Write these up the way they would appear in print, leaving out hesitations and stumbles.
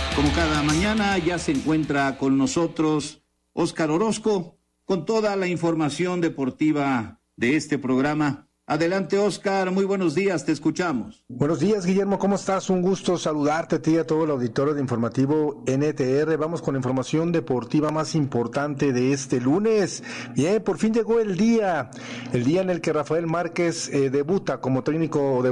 Como cada mañana ya se encuentra con nosotros Óscar Orozco con toda la información deportiva de este programa. Adelante, Óscar, muy buenos días, te escuchamos. Buenos días, Guillermo, ¿cómo estás? Un gusto saludarte a ti y a todo el auditorio de Informativo NTR. Vamos con la información deportiva más importante de este lunes. Bien, por fin llegó el día en el que Rafael Márquez debutó como técnico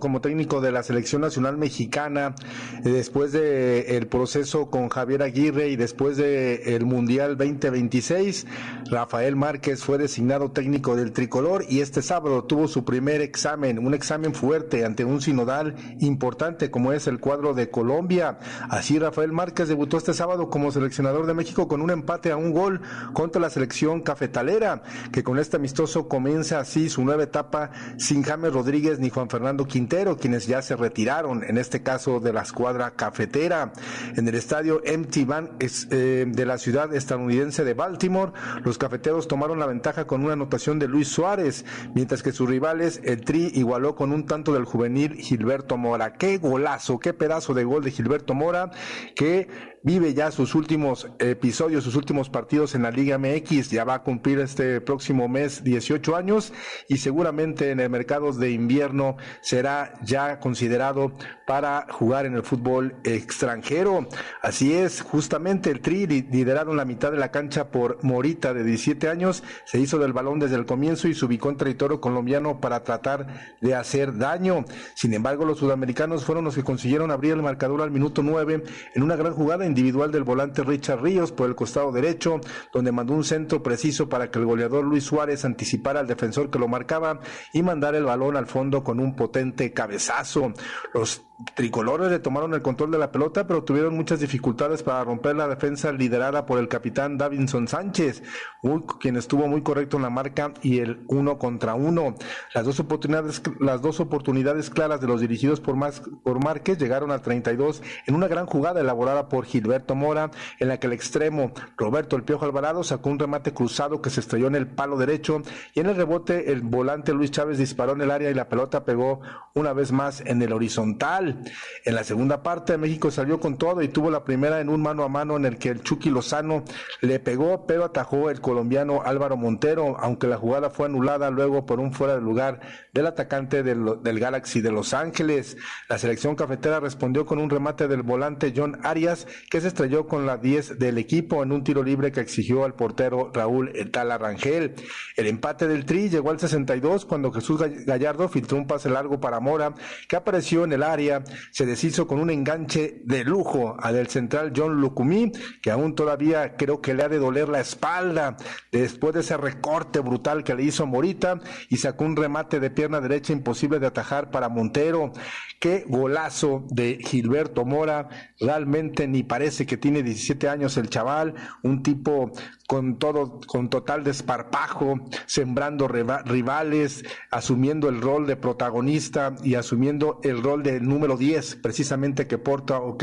de la Selección Nacional Mexicana, después de el proceso con Javier Aguirre y después de el Mundial 2026. Rafael Márquez fue designado técnico del tricolor y este sábado tuvo su primer examen, un examen fuerte ante un sinodal importante como es el cuadro de Colombia. Así Rafael Márquez debutó este sábado como seleccionador de México con un empate a un gol contra la selección cafetalera, que con este amistoso comienza así su nueva etapa sin James Rodríguez ni Juan Fernando Quintero, quienes ya se retiraron, en este caso de la escuadra cafetera. En el estadio M.T. Bank de la ciudad estadounidense de Baltimore, los cafeteros tomaron la ventaja con una anotación de Luis Suárez, mientras que su rival el Tri igualó con un tanto del juvenil Gilberto Mora. Qué golazo, qué pedazo de gol de Gilberto Mora, que vive ya sus últimos episodios, sus últimos partidos en la Liga MX. Ya va a cumplir este próximo mes 18 años y seguramente en el mercado de invierno será ya considerado para jugar en el fútbol extranjero. Así es, justamente el Tri, liderado en la mitad de la cancha por Morita, de 17 años, se hizo del balón desde el comienzo y se ubicó en territorio colombiano para tratar de hacer daño. Sin embargo, los sudamericanos fueron los que consiguieron abrir el marcador al minuto 9 en una gran jugada individual del volante Richard Ríos por el costado derecho, donde mandó un centro preciso para que el goleador Luis Suárez anticipara al defensor que lo marcaba y mandara el balón al fondo con un potente cabezazo. Los tricolores le tomaron el control de la pelota, pero tuvieron muchas dificultades para romper la defensa liderada por el capitán Davinson Sánchez, quien estuvo muy correcto en la marca y el 1 contra 1. Las dos oportunidades claras de los dirigidos por Márquez llegaron al 32 en una gran jugada elaborada por Gilberto Mora, en la que el extremo Roberto El Piojo Alvarado sacó un remate cruzado que se estrelló en el palo derecho y en el rebote el volante Luis Chávez disparó en el área y la pelota pegó una vez más en el horizontal. En la segunda parte México salió con todo y tuvo la primera en un mano a mano en el que el Chucky Lozano le pegó, pero atajó el colombiano Álvaro Montero, aunque la jugada fue anulada luego por un fuera de lugar del atacante del Galaxy de Los Ángeles. La selección cafetera respondió con un remate del volante John Arias, que se estrelló con la 10 del equipo en un tiro libre que exigió al portero Raúl Etala Rangel. El empate del Tri llegó al 62 cuando Jesús Gallardo filtró un pase largo para Mora, que apareció en el área, se deshizo con un enganche de lujo al del central John Lucumí, que aún todavía creo que le ha de doler la espalda después de ese recorte brutal que le hizo Morita, y sacó un remate de pierna derecha imposible de atajar para Montero. Qué golazo de Gilberto Mora, realmente ni parece que tiene 17 años el chaval, un tipo con total desparpajo, sembrando rivales, asumiendo el rol de protagonista y asumiendo el rol de número 10, precisamente que portó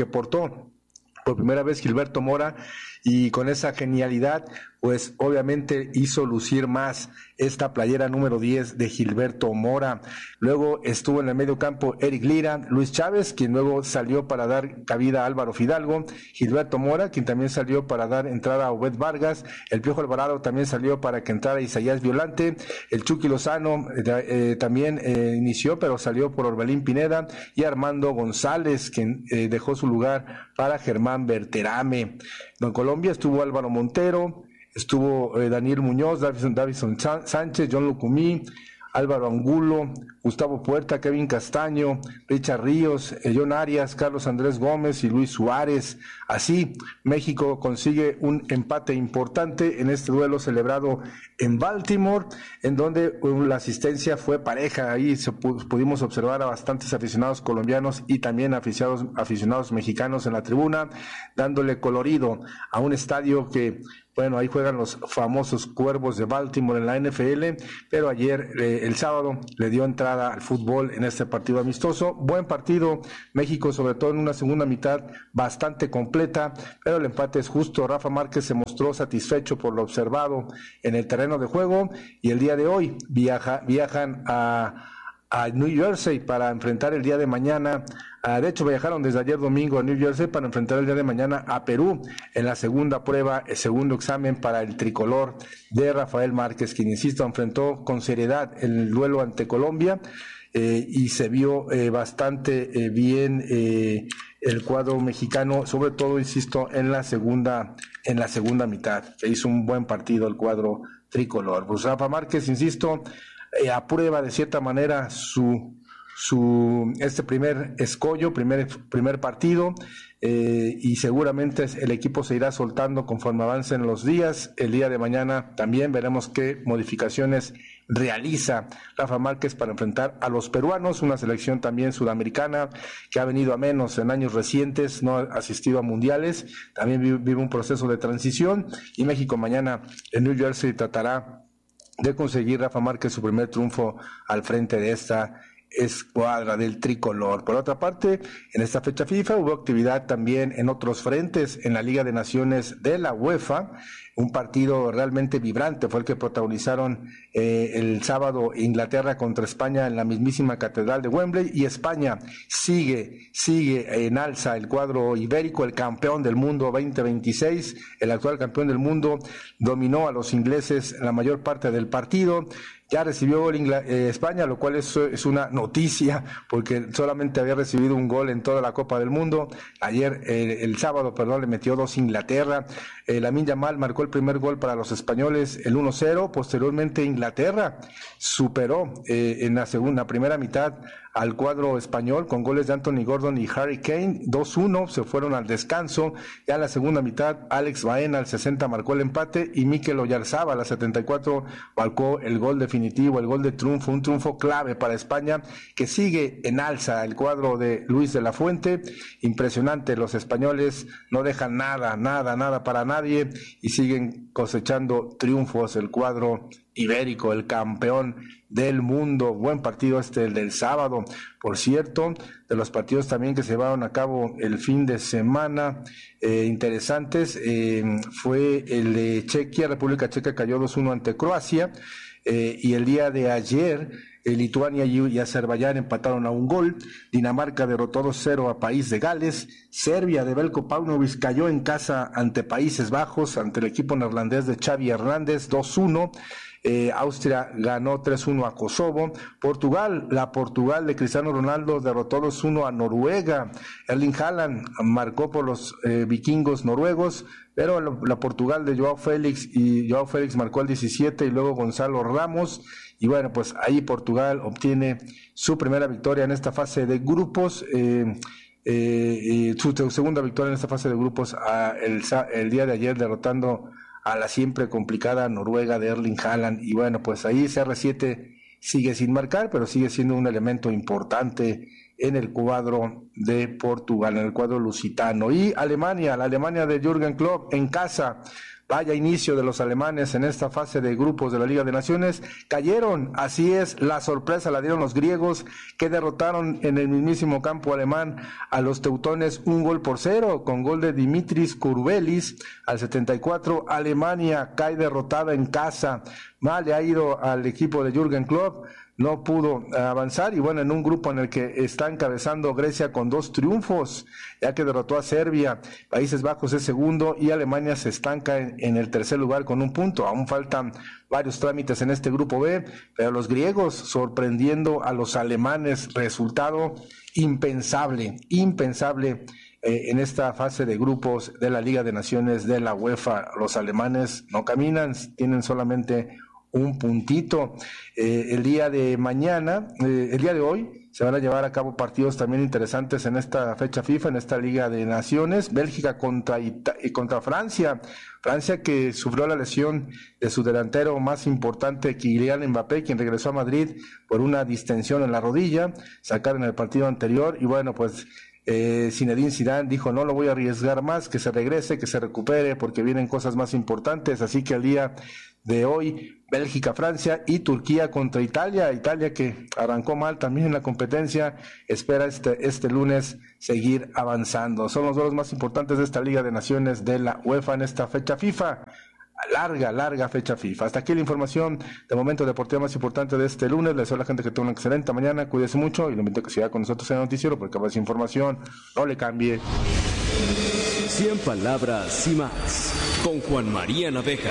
por primera vez Gilberto Mora, y con esa genialidad pues obviamente hizo lucir más esta playera número 10 de Gilberto Mora. Luego estuvo en el medio campo Eric Lira, Luis Chávez, quien luego salió para dar cabida a Álvaro Fidalgo, Gilberto Mora, quien también salió para dar entrada a Obed Vargas, el Piojo Alvarado también salió para que entrara Isaías Violante, el Chucky Lozano también inició, pero salió por Orbelín Pineda, y Armando González, quien dejó su lugar para Germán Berterame. En Colombia estuvo Álvaro Montero, estuvo Daniel Muñoz, Davison Sánchez, John Lucumí, Álvaro Angulo, Gustavo Puerta, Kevin Castaño, Richard Ríos, John Arias, Carlos Andrés Gómez y Luis Suárez. Así, México consigue un empate importante en este duelo celebrado en Baltimore, en donde la asistencia fue pareja. Ahí pudimos observar a bastantes aficionados colombianos y también aficionados mexicanos en la tribuna, dándole colorido a un estadio que, bueno, ahí juegan los famosos Cuervos de Baltimore en la NFL, pero ayer, el sábado, le dio entrada al fútbol en este partido amistoso. Buen partido, México, sobre todo en una segunda mitad bastante completa, pero el empate es justo. Rafa Márquez se mostró satisfecho por lo observado en el terreno de juego, y el día de hoy viajan a a New Jersey para enfrentar el día de mañana. De hecho, viajaron desde ayer domingo a New Jersey para enfrentar el día de mañana a Perú en la segunda prueba, el segundo examen para el tricolor de Rafael Márquez, quien, insisto, enfrentó con seriedad el duelo ante Colombia y se vio bastante bien el cuadro mexicano, sobre todo, insisto, en la segunda mitad. Se hizo un buen partido el cuadro tricolor. Pues Rafa Márquez, insisto, aprueba de cierta manera este primer escollo, primer partido, y seguramente el equipo se irá soltando conforme avancen los días. El día de mañana también veremos qué modificaciones realiza Rafa Márquez para enfrentar a los peruanos, una selección también sudamericana que ha venido a menos en años recientes, no ha asistido a mundiales, también vive un proceso de transición, y México mañana en New Jersey tratará de conseguir Rafa Márquez su primer triunfo al frente de esta escuadra del tricolor. Por otra parte, en esta fecha FIFA hubo actividad también en otros frentes en la Liga de Naciones de la UEFA. Un partido realmente vibrante fue el que protagonizaron el sábado Inglaterra contra España en la mismísima Catedral de Wembley, y España sigue en alza. El cuadro ibérico, el campeón del mundo 2026, el actual campeón del mundo, dominó a los ingleses la mayor parte del partido. Ya recibió España, lo cual es una noticia, porque solamente había recibido un gol en toda la Copa del Mundo. Ayer, el sábado, le metió 2 Inglaterra. Lamine Yamal marcó el primer gol para los españoles, el 1-0. Posteriormente, Inglaterra superó en la primera mitad al cuadro español con goles de Anthony Gordon y Harry Kane, 2-1, se fueron al descanso. Ya en la segunda mitad, Alex Baena al 60 marcó el empate, y Mikel Oyarzabal al 74 marcó el gol definitivo, el gol de triunfo, un triunfo clave para España, que sigue en alza. El cuadro de Luis de la Fuente, impresionante, los españoles no dejan nada para nadie y siguen cosechando triunfos. El cuadro ibérico, el campeón del mundo. Buen partido el del sábado. Por cierto, de los partidos también que se llevaron a cabo el fin de semana interesantes, fue el de Chequia. República Checa cayó 2-1 ante Croacia, y el día de ayer Lituania y Azerbaiyán empataron a un gol. Dinamarca derrotó 2-0 a País de Gales. Serbia de Veljko Paunovic cayó en casa ante Países Bajos, ante el equipo neerlandés de Xavi Hernández, 2-1. Austria ganó 3-1 a Kosovo. Portugal de Cristiano Ronaldo derrotó 2-1 a Noruega. Erling Haaland marcó por los vikingos noruegos, pero la Portugal de Joao Félix marcó el 17, y luego Gonzalo Ramos. Y bueno, pues ahí Portugal obtiene su primera victoria en esta fase de grupos, su segunda victoria en esta fase de grupos el día de ayer, derrotando a la siempre complicada Noruega de Erling Haaland. Y bueno, pues ahí CR7 sigue sin marcar, pero sigue siendo un elemento importante en el cuadro de Portugal, en el cuadro lusitano. Y Alemania, la Alemania de Jürgen Klopp en casa. Vaya inicio de los alemanes en esta fase de grupos de la Liga de Naciones. Cayeron, así es, la sorpresa la dieron los griegos, que derrotaron en el mismísimo campo alemán a los teutones 1-0, con gol de Dimitris Kurbelis al 74. Alemania cae derrotada en casa. Mal le ha ido al equipo de Jürgen Klopp, no pudo avanzar, y bueno, en un grupo en el que está encabezando Grecia con 2 triunfos, ya que derrotó a Serbia. Países Bajos es segundo, y Alemania se estanca en el tercer lugar con 1 punto. Aún faltan varios trámites en este grupo B, pero los griegos sorprendiendo a los alemanes, resultado impensable en esta fase de grupos de la Liga de Naciones de la UEFA. Los alemanes no caminan, tienen solamente 1 puntito. El día de hoy se van a llevar a cabo partidos también interesantes en esta fecha FIFA, en esta Liga de Naciones. Bélgica contra Francia. Francia, que sufrió la lesión de su delantero más importante, Kylian Mbappé, quien regresó a Madrid por una distensión en la rodilla, sacaron el partido anterior. Y bueno, pues Zinedine Zidane dijo: no lo voy a arriesgar más, que se regrese, que se recupere, porque vienen cosas más importantes. Así que el día de hoy, Bélgica, Francia, y Turquía contra Italia, que arrancó mal también en la competencia, espera este lunes seguir avanzando. Son los duelos más importantes de esta Liga de Naciones de la UEFA en esta fecha FIFA. larga fecha FIFA. Hasta aquí la información de momento deportiva más importante de este lunes. Les deseo a la gente que tenga una excelente mañana, cuídese mucho y lo invito a que siga con nosotros en el noticiero porque más información, no le cambie. 100 palabras y más con Juan María Naveja.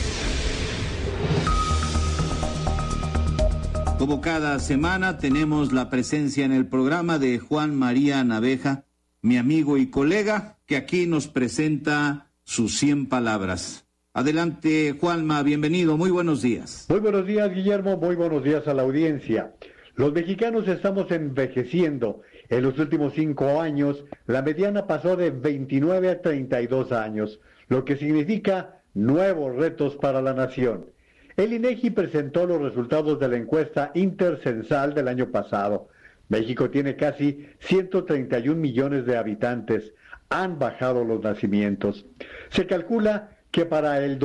Como cada semana tenemos la presencia en el programa de Juan María Naveja, mi amigo y colega, que aquí nos presenta sus 100 palabras. Adelante, Juanma, bienvenido, muy buenos días. Muy buenos días, Guillermo, muy buenos días a la audiencia. Los mexicanos estamos envejeciendo. En los últimos 5 años, la mediana pasó de 29 a 32 años, lo que significa nuevos retos para la nación. El INEGI presentó los resultados de la encuesta intercensal del año pasado. México tiene casi 131 millones de habitantes. Han bajado los nacimientos. Se calcula que para el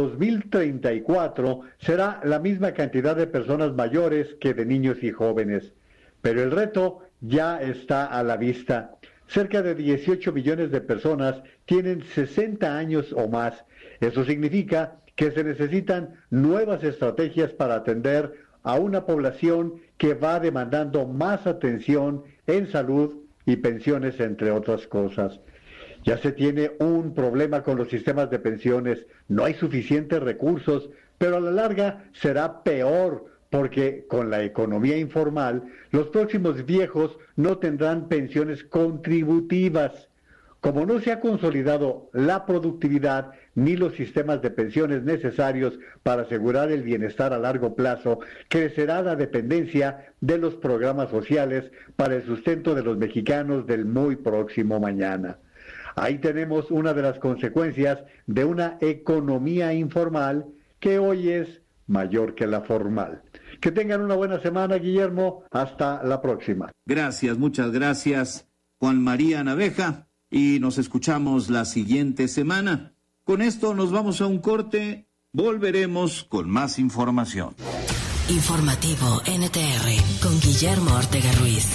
2034 será la misma cantidad de personas mayores que de niños y jóvenes. Pero el reto ya está a la vista. Cerca de 18 millones de personas tienen 60 años o más. Eso significa que se necesitan nuevas estrategias para atender a una población que va demandando más atención en salud y pensiones, entre otras cosas. Ya se tiene un problema con los sistemas de pensiones, no hay suficientes recursos, pero a la larga será peor, porque con la economía informal, los próximos viejos no tendrán pensiones contributivas. Como no se ha consolidado la productividad ni los sistemas de pensiones necesarios para asegurar el bienestar a largo plazo, crecerá la dependencia de los programas sociales para el sustento de los mexicanos del muy próximo mañana. Ahí tenemos una de las consecuencias de una economía informal que hoy es mayor que la formal. Que tengan una buena semana, Guillermo. Hasta la próxima. Gracias, muchas gracias, Juan María Naveja. Y nos escuchamos la siguiente semana. Con esto nos vamos a un corte. Volveremos con más información. Informativo NTR con Guillermo Ortega Ruiz.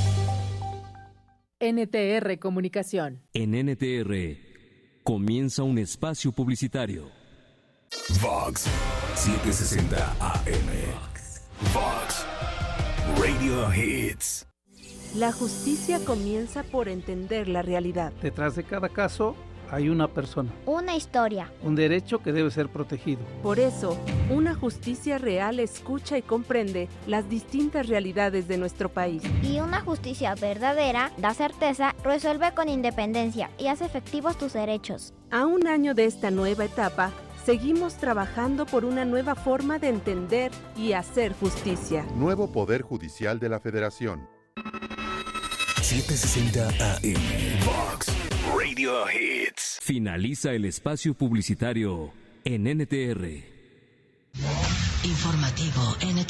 NTR Comunicación. En NTR comienza un espacio publicitario. Vox 760 AM. Vox Radio Hits. La justicia comienza por entender la realidad. Detrás de cada caso hay una persona. Una historia. Un derecho que debe ser protegido. Por eso, una justicia real escucha y comprende las distintas realidades de nuestro país. Y una justicia verdadera da certeza, resuelve con independencia y hace efectivos tus derechos. A un año de esta nueva etapa, seguimos trabajando por una nueva forma de entender y hacer justicia. Nuevo Poder Judicial de la Federación. 760 AM. Vox Radio Hits. Finaliza el espacio publicitario en NTR. Informativo NTR.